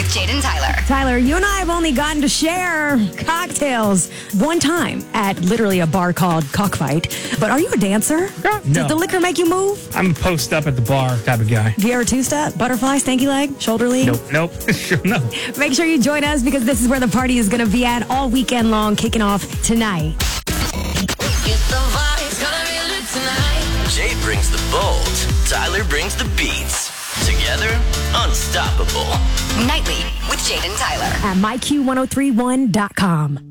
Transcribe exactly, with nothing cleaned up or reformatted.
Jaden Tyler. Tyler, you and I have only gotten to share cocktails one time at literally a bar called Cockfight. But are you a dancer? No. Does the liquor make you move? I'm a post up at the bar type of guy. Do you ever two-step, butterfly, stanky leg, shoulder lead? Nope, nope, sure no. Make sure you join us because this is where the party is going to be at all weekend long, kicking off tonight. Jay brings the bold, Tyler brings the beats. Together, unstoppable. Nightly with Jaden Tyler. At my Q ten thirty-one dot com.